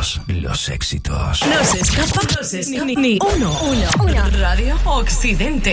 Todos los éxitos. No se escapa ni uno. Radio Occidente.